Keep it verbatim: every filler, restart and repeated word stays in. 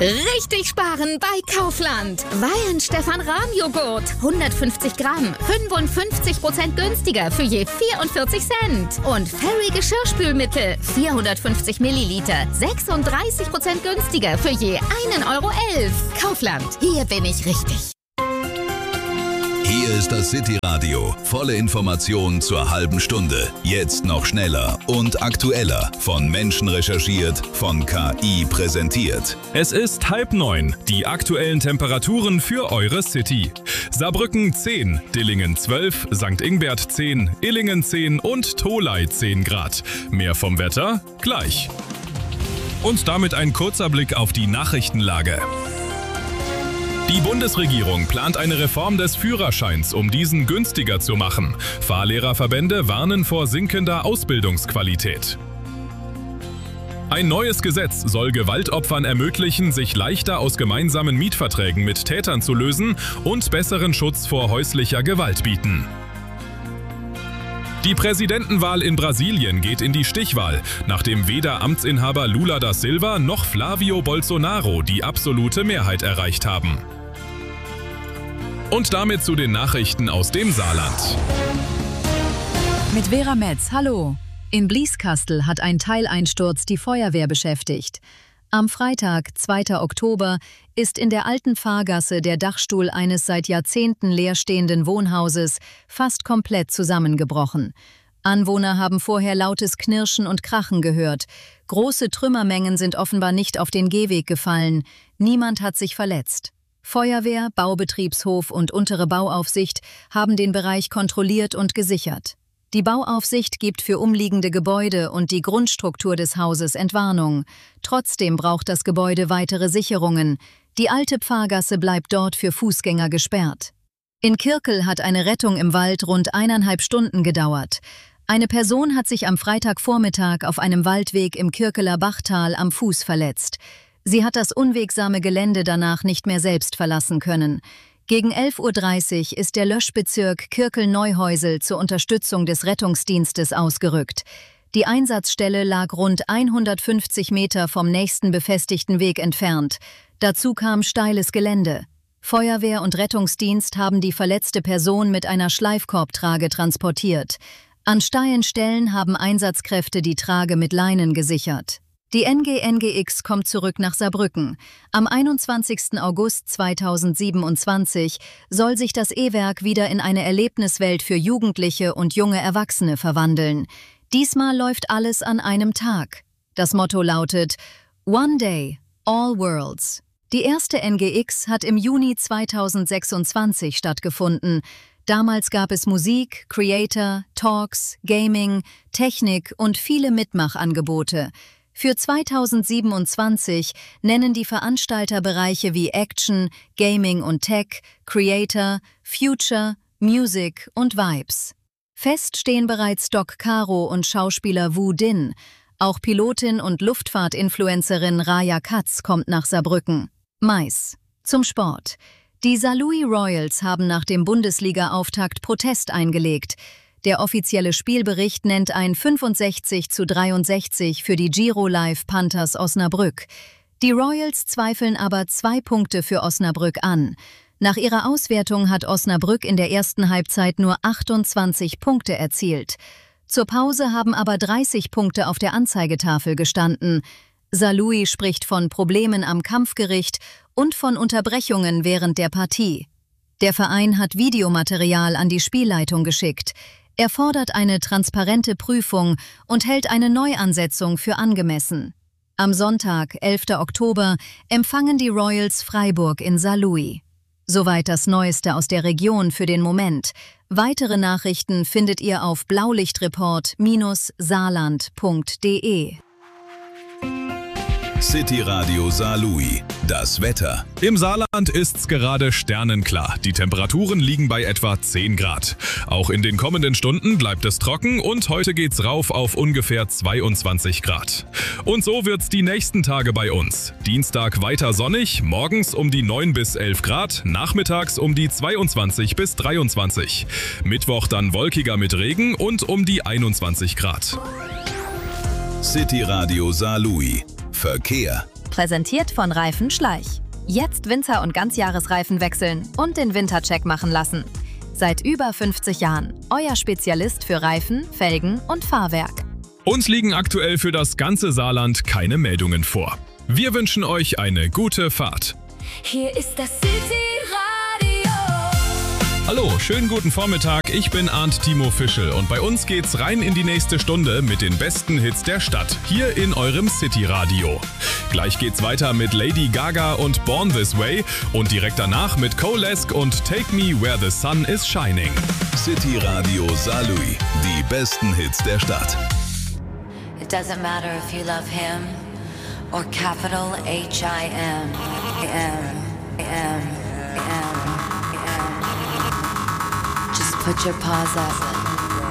Richtig sparen bei Kaufland. Wein Stefan Rahm Joghurt. hundertfünfzig Gramm. fünfundfünfzig Prozent günstiger für je vierundvierzig Cent. Und Fairy Geschirrspülmittel. vierhundertfünfzig Milliliter. sechsunddreißig Prozent günstiger für je einen Euro elf. Kaufland. Hier bin ich richtig. Hier ist das City Radio. Volle Informationen zur halben Stunde. Jetzt noch schneller und aktueller. Von Menschen recherchiert, von K I präsentiert. Es ist halb neun. Die aktuellen Temperaturen für eure City. Saarbrücken zehn, Dillingen zwölf, Sankt Ingbert zehn, Illingen zehn und Tholey zehn Grad. Mehr vom Wetter gleich. Und damit ein kurzer Blick auf die Nachrichtenlage. Die Bundesregierung plant eine Reform des Führerscheins, um diesen günstiger zu machen. Fahrlehrerverbände warnen vor sinkender Ausbildungsqualität. Ein neues Gesetz soll Gewaltopfern ermöglichen, sich leichter aus gemeinsamen Mietverträgen mit Tätern zu lösen und besseren Schutz vor häuslicher Gewalt bieten. Die Präsidentenwahl in Brasilien geht in die Stichwahl, nachdem weder Amtsinhaber Lula da Silva noch Flavio Bolsonaro die absolute Mehrheit erreicht haben. Und damit zu den Nachrichten aus dem Saarland. Mit Vera Metz, hallo. In Blieskastel hat ein Teileinsturz die Feuerwehr beschäftigt. Am Freitag, zweiter Oktober, ist in der alten Fahrgasse der Dachstuhl eines seit Jahrzehnten leerstehenden Wohnhauses fast komplett zusammengebrochen. Anwohner haben vorher lautes Knirschen und Krachen gehört. Große Trümmermengen sind offenbar nicht auf den Gehweg gefallen. Niemand hat sich verletzt. Feuerwehr, Baubetriebshof und untere Bauaufsicht haben den Bereich kontrolliert und gesichert. Die Bauaufsicht gibt für umliegende Gebäude und die Grundstruktur des Hauses Entwarnung. Trotzdem braucht das Gebäude weitere Sicherungen. Die alte Pfarrgasse bleibt dort für Fußgänger gesperrt. In Kirkel hat eine Rettung im Wald rund eineinhalb Stunden gedauert. Eine Person hat sich am Freitagvormittag auf einem Waldweg im Kirkeler Bachtal am Fuß verletzt. Sie hat das unwegsame Gelände danach nicht mehr selbst verlassen können. Gegen elf Uhr dreißig ist der Löschbezirk Kirkel-Neuhäusel zur Unterstützung des Rettungsdienstes ausgerückt. Die Einsatzstelle lag rund hundertfünfzig Meter vom nächsten befestigten Weg entfernt. Dazu kam steiles Gelände. Feuerwehr und Rettungsdienst haben die verletzte Person mit einer Schleifkorbtrage transportiert. An steilen Stellen haben Einsatzkräfte die Trage mit Leinen gesichert. Die N G N G X kommt zurück nach Saarbrücken. Am einundzwanzigsten August zweitausendsiebenundzwanzig soll sich das E-Werk wieder in eine Erlebniswelt für Jugendliche und junge Erwachsene verwandeln. Diesmal läuft alles an einem Tag. Das Motto lautet One Day, All Worlds. Die erste N G X hat im Juni zweitausendsechsundzwanzig stattgefunden. Damals gab es Musik, Creator, Talks, Gaming, Technik und viele Mitmachangebote. Für zweitausendsiebenundzwanzig nennen die Veranstalter Bereiche wie Action, Gaming und Tech, Creator, Future, Music und Vibes. Fest stehen bereits Doc Caro und Schauspieler Wu Din. Auch Pilotin und Luftfahrt-Influencerin Raya Katz kommt nach Saarbrücken. Mais. Zum Sport. Die Saarlouis Royals haben nach dem Bundesliga-Auftakt Protest eingelegt. Der offizielle Spielbericht nennt ein fünfundsechzig zu dreiundsechzig für die Giro Live Panthers Osnabrück. Die Royals zweifeln aber zwei Punkte für Osnabrück an. Nach ihrer Auswertung hat Osnabrück in der ersten Halbzeit nur achtundzwanzig Punkte erzielt. Zur Pause haben aber dreißig Punkte auf der Anzeigetafel gestanden. Saarlouis spricht von Problemen am Kampfgericht und von Unterbrechungen während der Partie. Der Verein hat Videomaterial an die Spielleitung geschickt. Er fordert eine transparente Prüfung und hält eine Neuansetzung für angemessen. Am Sonntag, elften Oktober, empfangen die Royals Freiburg in Saarlouis. Soweit das Neueste aus der Region für den Moment. Weitere Nachrichten findet ihr auf blaulichtreport Bindestrich saarland punkt de. City Radio Saarlouis. Das Wetter. Im Saarland ist's gerade sternenklar. Die Temperaturen liegen bei etwa zehn Grad. Auch in den kommenden Stunden bleibt es trocken und heute geht's rauf auf ungefähr zweiundzwanzig Grad. Und so wird's die nächsten Tage bei uns. Dienstag weiter sonnig, morgens um die neun bis elf Grad, nachmittags um die zweiundzwanzig bis dreiundzwanzig. Mittwoch dann wolkiger mit Regen und um die einundzwanzig Grad. City Radio Saarlouis. Verkehr. Präsentiert von Reifen Schleich. Jetzt Winter- und Ganzjahresreifen wechseln und den Wintercheck machen lassen. Seit über fünfzig Jahren euer Spezialist für Reifen, Felgen und Fahrwerk. Uns liegen aktuell für das ganze Saarland keine Meldungen vor. Wir wünschen euch eine gute Fahrt. Hier ist das City-Radio. Hallo, schönen guten Vormittag. Ich bin Arndt Timo Fischel und bei uns geht's rein in die nächste Stunde mit den besten Hits der Stadt, hier in eurem City-Radio. Gleich geht's weiter mit Lady Gaga und Born This Way und direkt danach mit Colesk und Take Me Where the Sun is Shining. City-Radio Saarlouis, die besten Hits der Stadt. It doesn't matter if you love him or capital H I M. M, M, M, M. Just put your paws up.